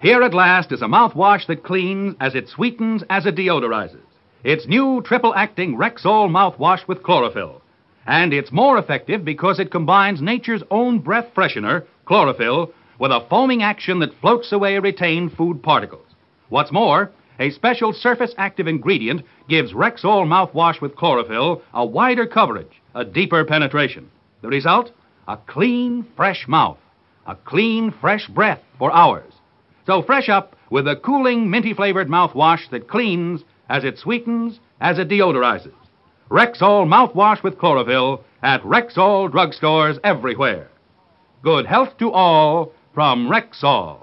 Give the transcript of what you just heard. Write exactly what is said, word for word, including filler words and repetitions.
Here at last is a mouthwash that cleans as it sweetens as it deodorizes. It's new triple-acting Rexall mouthwash with chlorophyll. And it's more effective because it combines nature's own breath freshener, chlorophyll, with a foaming action that floats away retained food particles. What's more, a special surface-active ingredient gives Rexall mouthwash with chlorophyll a wider coverage, a deeper penetration. The result? A clean, fresh mouth. A clean, fresh breath for hours. So fresh up with a cooling, minty-flavored mouthwash that cleans as it sweetens, as it deodorizes. Rexall mouthwash with chlorophyll at Rexall drugstores everywhere. Good health to all from Rexall.